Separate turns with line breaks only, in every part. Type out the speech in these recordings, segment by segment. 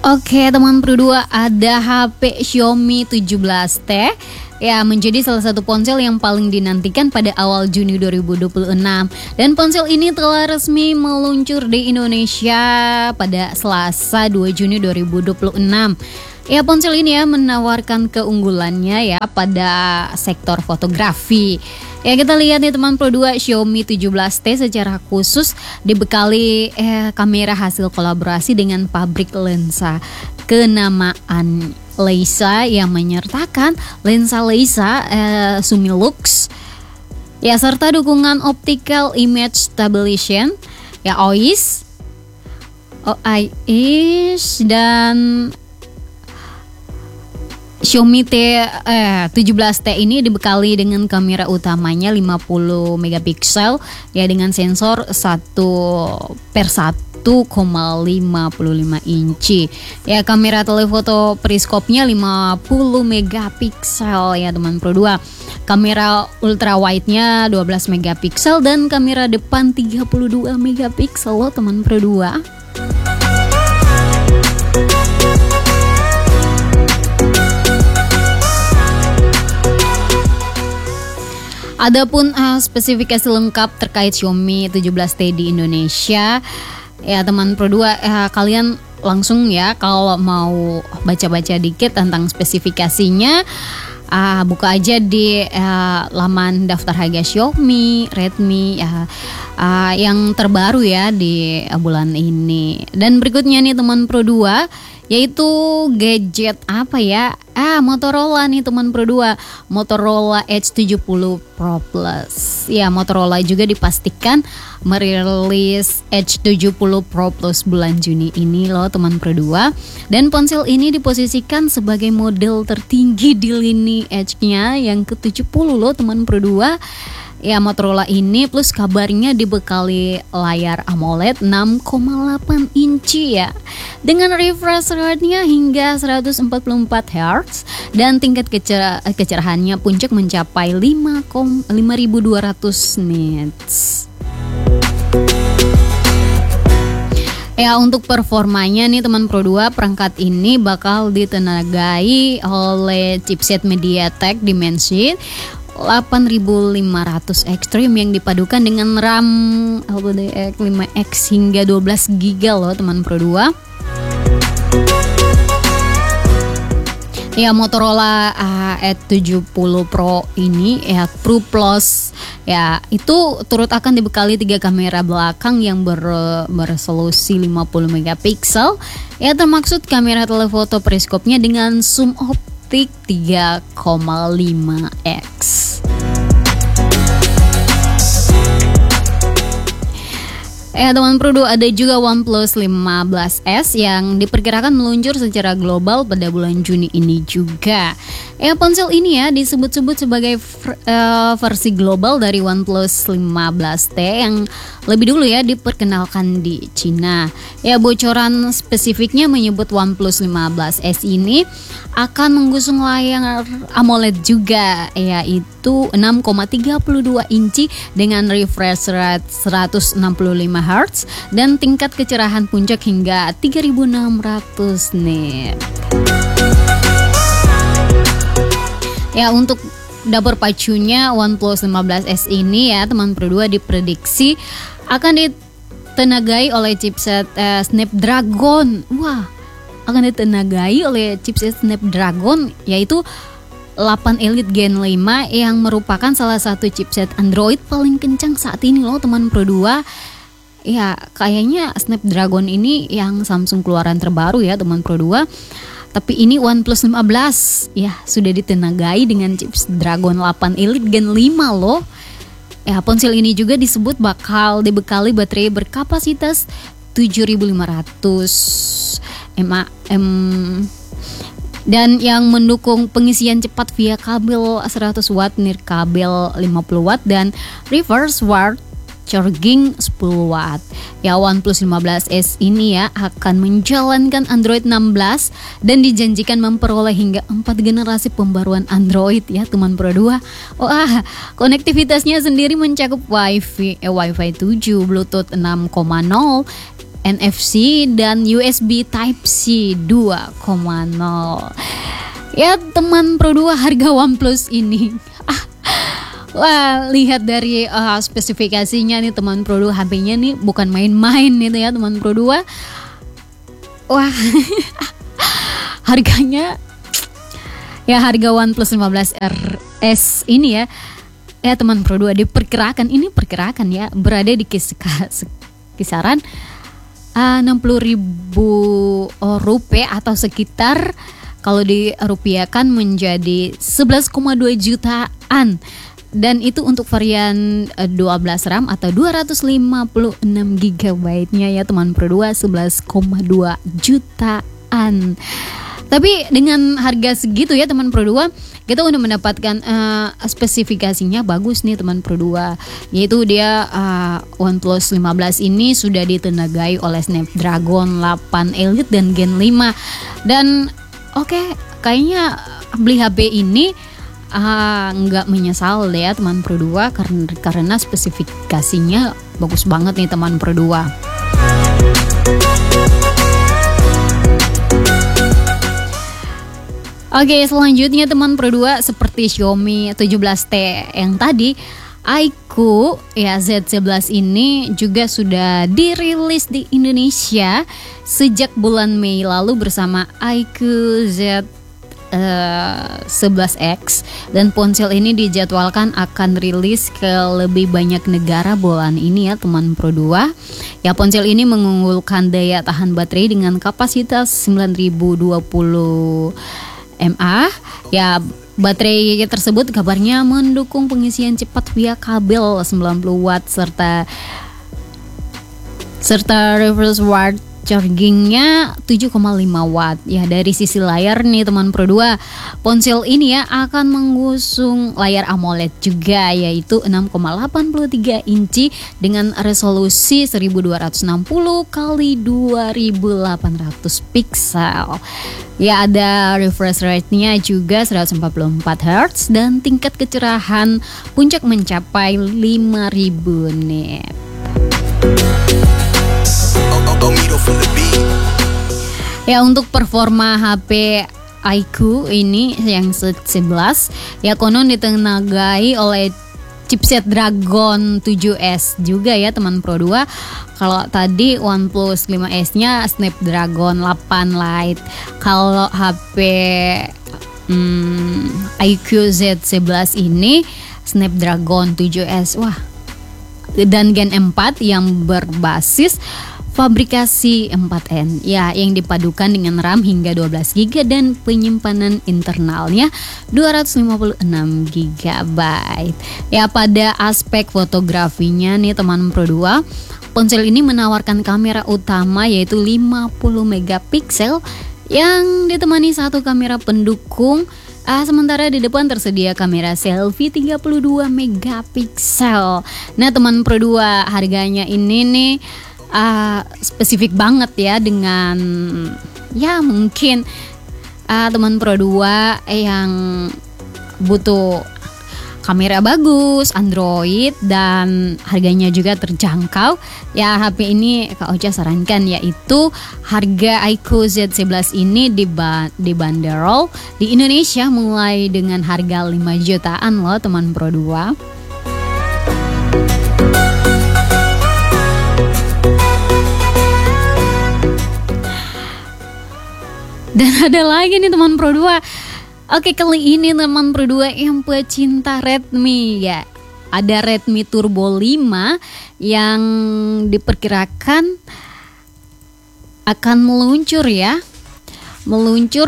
Oke teman Pro 2, ada HP Xiaomi 17T ya, menjadi salah satu ponsel yang paling dinantikan pada awal Juni 2026. Dan ponsel ini telah resmi meluncur di Indonesia pada Selasa 2 Juni 2026. Ya, ponsel ini ya menawarkan keunggulannya ya pada sektor fotografi. Ya, kita lihat nih teman Pro 2, Xiaomi 17T secara khusus dibekali kamera hasil kolaborasi dengan pabrik lensa kenamaan Leica yang menyertakan lensa Leica Summilux ya, serta dukungan optical image stabilization ya, OIS dan Xiaomi 17T ini dibekali dengan kamera utamanya 50 megapiksel ya, dengan sensor 1/1,55 inci. Ya, kamera telefoto periskopnya 50 megapiksel ya teman Pro 2. Kamera ultra wide-nya 12 megapiksel dan kamera depan 32 megapiksel loh teman Pro 2. Adapun spesifikasi lengkap terkait Xiaomi 17T di Indonesia ya teman Pro 2, kalian langsung ya kalau mau baca-baca dikit tentang spesifikasinya, buka aja di laman daftar harga Xiaomi, Redmi yang terbaru ya di bulan ini. Dan berikutnya nih teman Pro 2, yaitu gadget apa ya? Motorola nih teman Pro 2, Motorola Edge 70 Pro Plus. Ya, Motorola juga dipastikan merilis Edge 70 Pro Plus bulan Juni ini loh teman Pro 2. Dan ponsel ini diposisikan sebagai model tertinggi di lini Edge-nya yang ke-70 loh teman Pro 2. Ya, Motorola ini plus kabarnya dibekali layar AMOLED 6,8 inci ya, dengan refresh rate-nya hingga 144 Hz dan tingkat kecerahannya puncak mencapai 5200 nits. Ya, untuk performanya nih teman Pro 2, perangkat ini bakal ditenagai oleh chipset MediaTek Dimensity 8500 Extreme yang dipadukan dengan RAM LPDDR 5X hingga 12 GB loh teman Pro 2. Ya, Motorola Edge 70 Pro ini ya Pro Plus ya, itu turut akan dibekali 3 kamera belakang yang beresolusi 50 megapiksel ya, termaksud kamera telefoto periskopnya dengan zoom optik 3,5x. Teman Pro 2, ada juga OnePlus 15S yang diperkirakan meluncur secara global pada bulan Juni ini juga. Ponsel ini ya disebut-sebut sebagai versi global dari OnePlus 15T yang lebih dulu ya diperkenalkan di Cina. Ya, bocoran spesifiknya menyebut OnePlus 15S ini akan menggusung layar AMOLED juga, yaitu 6,32 inci dengan refresh rate 165 Hz dan tingkat kecerahan puncak hingga 3600 nit. Ya, untuk dapur pacunya OnePlus 15S ini ya teman Pro 2 diprediksi akan ditenagai oleh chipset Snapdragon. Akan ditenagai oleh chipset Snapdragon yaitu 8 Elite Gen 5 yang merupakan salah satu chipset Android paling kencang saat ini loh teman Pro 2. Ya, kayaknya Snapdragon ini yang Samsung keluaran terbaru ya teman Pro 2. Tapi ini OnePlus 15 ya sudah ditenagai dengan chip Snapdragon 8 Elite Gen 5 loh. Ya, ponsel ini juga disebut bakal dibekali baterai berkapasitas 7500 mAh dan yang mendukung pengisian cepat via kabel 100 watt, nirkabel 50 watt dan reverse wireless charging 10 watt. Ya, OnePlus 15S ini ya akan menjalankan Android 16 dan dijanjikan memperoleh hingga 4 generasi pembaruan Android ya teman Pro 2. Konektivitasnya sendiri mencakup Wi-Fi 7, Bluetooth 6.0, NFC dan USB Type-C 2.0. Ya teman Pro 2, harga OnePlus ini wah, lihat dari spesifikasinya nih teman Pro 2, HP-nya nih bukan main-main gitu ya teman Pro 2. Wah harganya ya, harga OnePlus 15 RS ini ya teman Pro 2 diperkirakan ya berada di kisaran 60.000 rupiah atau sekitar kalau dirupiahkan menjadi 11,2 jutaan. Dan itu untuk varian 12 RAM atau 256 GB-nya ya teman Pro 2, 11,2 jutaan. Tapi dengan harga segitu ya teman Pro 2, kita udah mendapatkan spesifikasinya bagus nih teman Pro 2. Yaitu dia OnePlus 15 ini sudah ditenagai oleh Snapdragon 8 Elite dan Gen 5. Dan kayaknya beli HP ini nggak menyesal ya teman Pro 2 karena spesifikasinya bagus banget nih teman Pro 2. Oke, selanjutnya teman Pro 2, seperti Xiaomi 17T yang tadi, iQOO ya Z11 ini juga sudah dirilis di Indonesia sejak bulan Mei lalu bersama iQOO Z11X, dan ponsel ini dijadwalkan akan rilis ke lebih banyak negara bulan ini ya teman Pro 2. Ya, ponsel ini mengunggulkan daya tahan baterai dengan kapasitas 9020 mAh. Ya, baterai tersebut kabarnya mendukung pengisian cepat via kabel 90 watt serta reverse wireless chargingnya 7,5 watt. Ya, dari sisi layar nih teman Pro 2, ponsel ini ya akan mengusung layar AMOLED juga, yaitu 6,83 inci dengan resolusi 1260 x 2800 pixel. Ya, ada refresh rate-nya juga 144 Hz dan tingkat kecerahan puncak mencapai 5000 nit. Ya, untuk performa HP iQOO ini yang Z11 ya konon ditenagai oleh chipset Dragon 7S juga ya teman Pro 2. Kalau tadi OnePlus 5S-nya Snapdragon 8 Lite. Kalau HP iQOO Z11 ini Snapdragon 7S. Wah. Dan Gen 4 yang berbasis fabrikasi 4N ya, yang dipadukan dengan RAM hingga 12 GB dan penyimpanan internalnya 256 GB. Ya, pada aspek fotografinya nih teman Pro 2, ponsel ini menawarkan kamera utama yaitu 50 megapiksel yang ditemani satu kamera pendukung. Sementara di depan tersedia kamera selfie 32 megapiksel. Nah teman Pro 2, harganya ini nih spesifik banget ya, dengan ya mungkin teman Pro 2 yang butuh kamera bagus, Android, dan harganya juga terjangkau. Ya, HP ini Kak Ocha sarankan yaitu harga iQOO Z11 ini dibanderol di Indonesia mulai dengan harga 5 jutaan loh teman Pro 2. Dan ada lagi nih teman Pro 2. Oke, kali ini teman Pro 2 yang pecinta Redmi ya. Ada Redmi Turbo 5 yang diperkirakan akan meluncur ya. Meluncur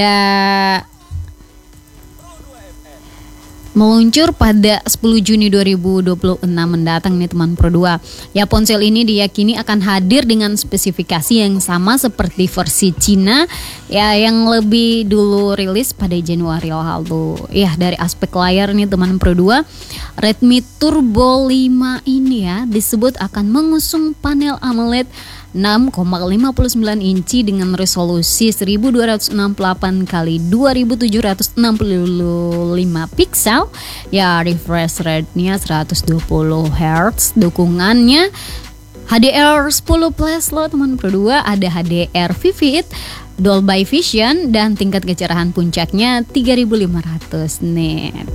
pada 10 Juni 2026 mendatang nih teman Pro 2. Ya, ponsel ini diyakini akan hadir dengan spesifikasi yang sama seperti versi Cina ya, yang lebih dulu rilis pada Januari lalu. Ya, dari aspek layar nih teman Pro 2, Redmi Turbo 5 ini ya disebut akan mengusung panel AMOLED 6,59 inci dengan resolusi 1268 x 2765 pixel. Ya, refresh rate-nya 120 Hz. Dukungannya HDR 10 Plus loh teman Pro 2, ada HDR Vivid, Dolby Vision, dan tingkat kecerahan puncaknya 3500 nit.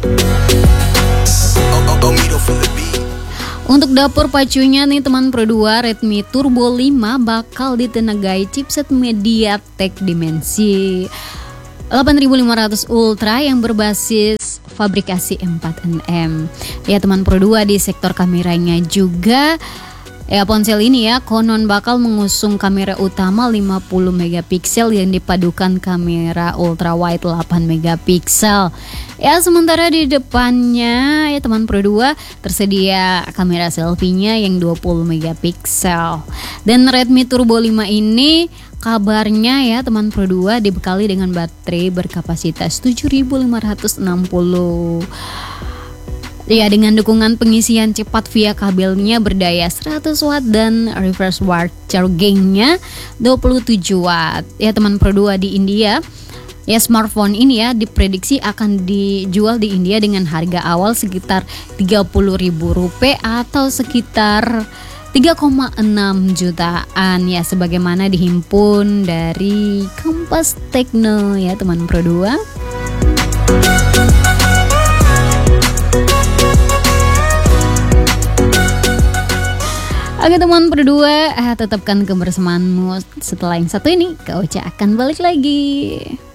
Untuk dapur pacunya nih teman Pro 2, Redmi Turbo 5 bakal ditenagai chipset MediaTek Dimensity 8500 Ultra yang berbasis fabrikasi 4nm. Ya teman Pro 2, di sektor kameranya juga ya ponsel ini ya konon bakal mengusung kamera utama 50 megapiksel yang dipadukan kamera ultra wide 8 megapiksel. Ya sementara di depannya ya teman Pro 2 tersedia kamera selfie-nya yang 20 megapiksel. Dan Redmi Turbo 5 ini kabarnya ya teman Pro 2 dibekali dengan baterai berkapasitas 7560. Ya, dengan dukungan pengisian cepat via kabelnya berdaya 100 watt dan reverse wireless charging-nya 27 watt. Ya teman Pro 2, di India ya smartphone ini ya diprediksi akan dijual di India dengan harga awal sekitar Rp30.000 atau sekitar 3,6 jutaan ya, sebagaimana dihimpun dari Kompas Tekno ya teman Pro 2. Oke teman Pro 2, tetapkan kebersamaanmu. Setelah yang satu ini, Kak Ocha akan balik lagi.